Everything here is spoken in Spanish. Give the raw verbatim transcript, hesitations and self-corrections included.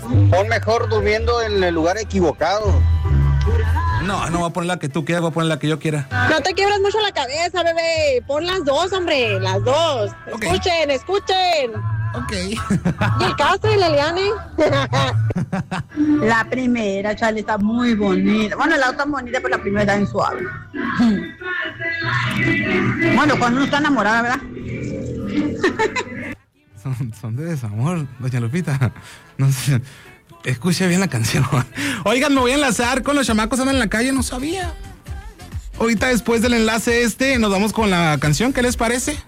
Pon mejor durmiendo en el lugar equivocado. No, no voy a poner la que tú quieras, voy a poner la que yo quiera. No te quiebras mucho la cabeza, bebé. Pon las dos, hombre, las dos. Okay. Escuchen, escuchen. Ok. ¿Y el Castro y la Eliane? La primera, Charlie, está muy bonita. Bueno, la otra bonita, pero la primera está en suave. Bueno, cuando uno está enamorada, ¿verdad? Son, son de desamor, doña Lupita. No sé. Escuche bien la canción. Oigan, me voy a enlazar con los chamacos andan en la calle, no sabía. Ahorita después del enlace este, nos vamos con la canción, ¿qué les parece?